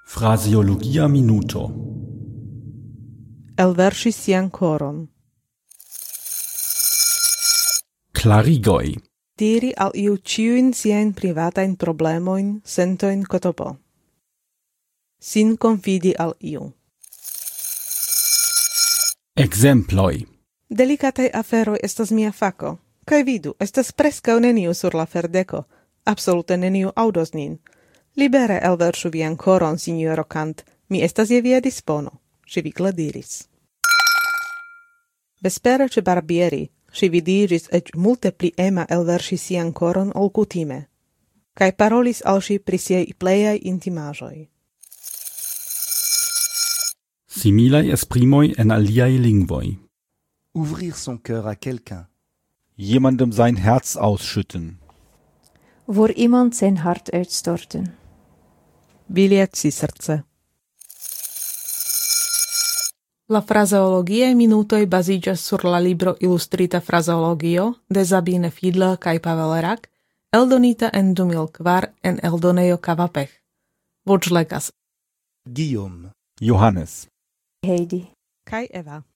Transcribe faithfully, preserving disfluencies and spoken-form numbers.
Fraseologia minuto. Elverŝi sian koron. Klarigoj. Diri al iu ĉiujn siajn privatajn problemojn, sentojn ktp. Sin konfidi al iu. Ekzemploj. Delikataj aferoj estas mia fako. Kaj vidu, estas preskaŭ neniu sur la ferdeko. Absolute neniu aŭdos nin. Libere elverŝu vian koron, sinjoro Kant. Mi estas je via dispono, ŝi vigle diris. Vespere ĉe barbieri, ŝi vidiĝis eĉ multe pli ema elverŝi sian koron ol kutime, kaj parolis al ŝi pri siaj plejaj intimaĵoj. Similaj esprimoj en aliaj lingvoj. Ouvrir son cœur à quelqu'un. Jemandem sein Herz ausschütten. Voor iemand zijn hart uitstorten. Vyliať si srdce. La frazeologiae minutoj baziĝas sur la libro Ilustrita frazeologio de Sabine Fiedler kaj Pavel Rak, eldonita en du mil kvar en eldonejo Kavapech. Voĉlegas Guillaume. Johannes. Heidi. kaj Eva.